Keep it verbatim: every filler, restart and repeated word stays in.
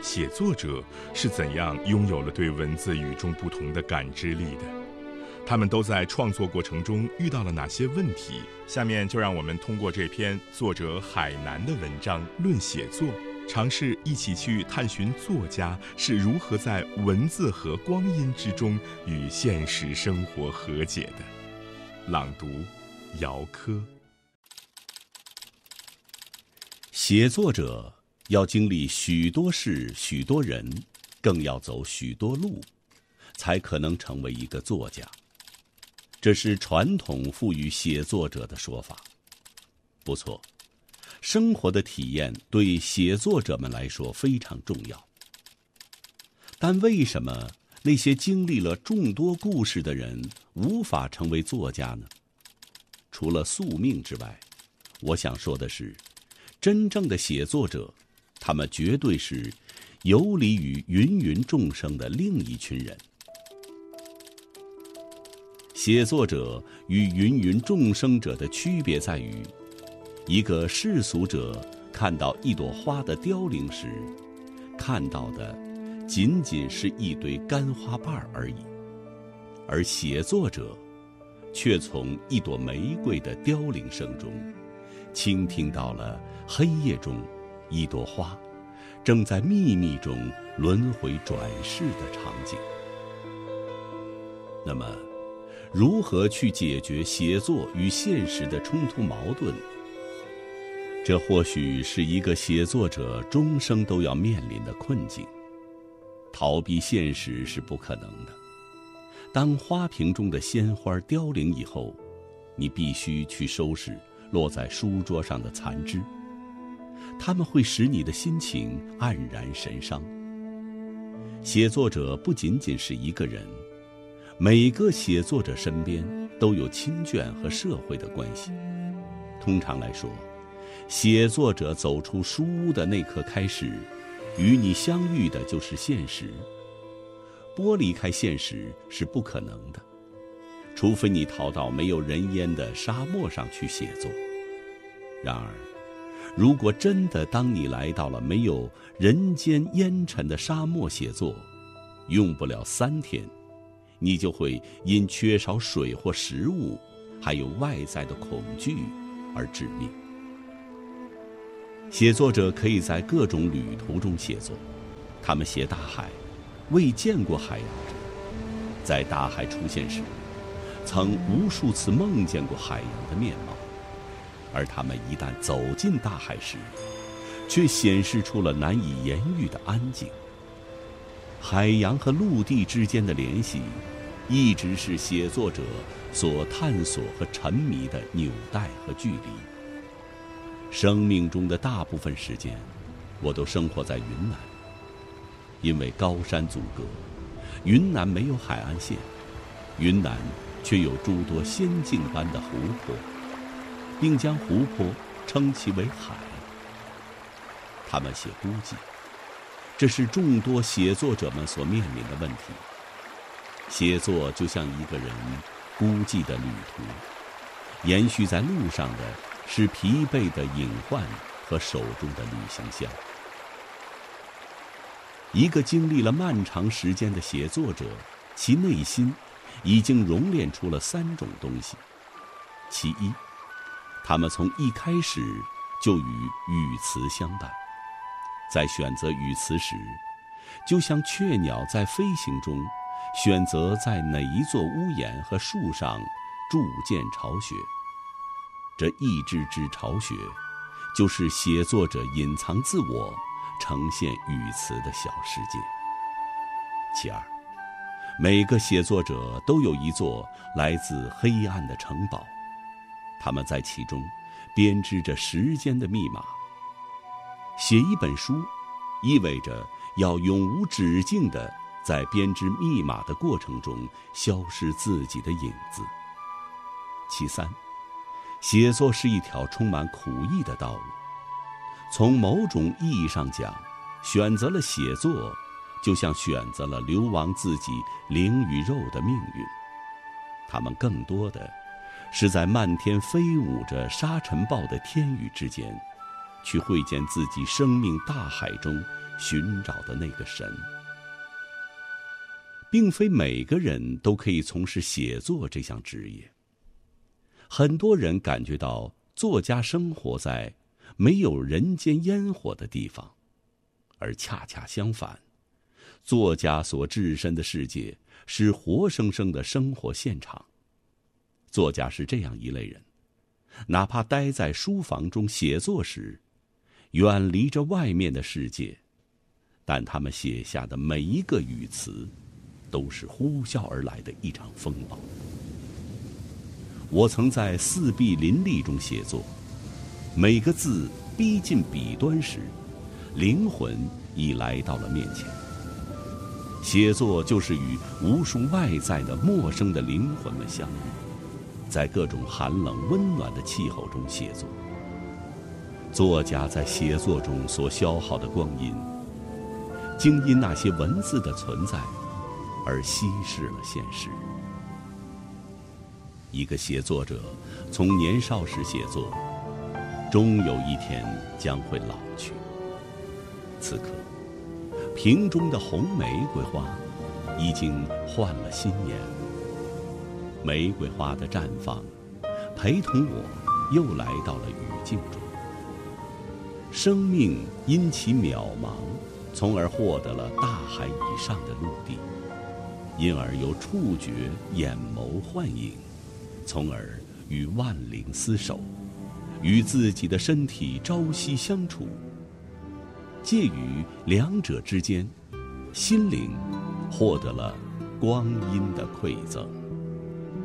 写作者是怎样拥有了对文字与众不同的感知力的？他们都在创作过程中遇到了哪些问题？下面就让我们通过这篇作者海南的文章《论写作》，尝试一起去探寻作家是如何在文字和光阴之中与现实生活和解的。朗读：姚科。 写作者要经历许多事、许多人，更要走许多路，才可能成为一个作家。这是传统赋予写作者的说法。不错，生活的体验对写作者们来说非常重要。但为什么那些经历了众多故事的人无法成为作家呢？除了宿命之外，我想说的是，真正的写作者，他们绝对是游离于芸芸众生的另一群人。写作者与芸芸众生者的区别在于，一个世俗者看到一朵花的凋零时，看到的仅仅是一堆干花瓣而已，而写作者却从一朵玫瑰的凋零声中，倾听到了黑夜中一朵花正在秘密中轮回转世的场景。那么，如何去解决写作与现实的冲突矛盾？这或许是一个写作者终生都要面临的困境。逃避现实是不可能的。当花瓶中的鲜花凋零以后，你必须去收拾落在书桌上的残枝，它们会使你的心情黯然神伤。写作者不仅仅是一个人，每个写作者身边都有亲眷和社会的关系。通常来说，写作者走出书屋的那刻开始，与你相遇的就是现实。剥离开现实是不可能的，除非你逃到没有人烟的沙漠上去写作。然而，如果真的当你来到了没有人间烟尘的沙漠写作，用不了三天，你就会因缺少水或食物，还有外在的恐惧而致命。写作者可以在各种旅途中写作，他们写大海，未见过海洋者，在大海出现时，曾无数次梦见过海洋的面貌，而他们一旦走进大海时，却显示出了难以言喻的安静。海洋和陆地之间的联系，一直是写作者所探索和沉迷的纽带和距离。生命中的大部分时间，我都生活在云南。因为高山阻隔，云南没有海岸线，云南却有诸多仙境般的湖泊，并将湖泊称其为海。他们写孤寂，这是众多写作者们所面临的问题。写作就像一个人孤寂的旅途，延续在路上的是疲惫的隐患和手中的旅行箱。一个经历了漫长时间的写作者，其内心已经熔炼出了三种东西。其一，他们从一开始就与语词相伴，在选择语词时，就像雀鸟在飞行中选择在哪一座屋檐和树上筑建巢穴。这一只只巢穴，就是写作者隐藏自我，呈现语词的小世界。其二，每个写作者都有一座来自黑暗的城堡，他们在其中编织着时间的密码。写一本书，意味着要永无止境地在编织密码的过程中消失自己的影子。其三，写作是一条充满苦役的道路。从某种意义上讲，选择了写作，就像选择了流亡自己灵与肉的命运。他们更多的是在漫天飞舞着沙尘暴的天宇之间，去会见自己生命大海中寻找的那个神。并非每个人都可以从事写作这项职业。很多人感觉到作家生活在没有人间烟火的地方，而恰恰相反，作家所置身的世界是活生生的生活现场。作家是这样一类人，哪怕待在书房中写作时，远离着外面的世界，但他们写下的每一个语词都是呼啸而来的一场风暴。我曾在四壁林立中写作，每个字逼近笔端时，灵魂已来到了面前。写作就是与无数外在的陌生的灵魂们相遇，在各种寒冷温暖的气候中写作。作家在写作中所消耗的光阴，竟因那些文字的存在而稀释了现实。一个写作者从年少时写作，终有一天将会老去。此刻，瓶中的红玫瑰花已经换了新颜。玫瑰花的绽放，陪同我又来到了语境中。生命因其渺茫，从而获得了大海以上的陆地，因而有触觉、眼眸幻影，从而与万灵厮守，与自己的身体朝夕相处。介于两者之间，心灵获得了光阴的馈赠。